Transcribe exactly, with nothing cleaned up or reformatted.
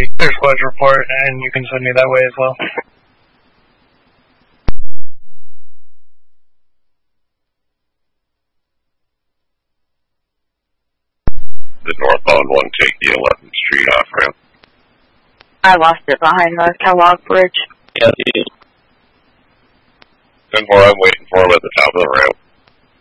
clear squad report, and you can send me that way as well. The northbound one, take the eleventh Street off ramp. I lost it behind the Kellogg Bridge. Yeah, dude. ten four, I'm waiting for him at the top of the ramp.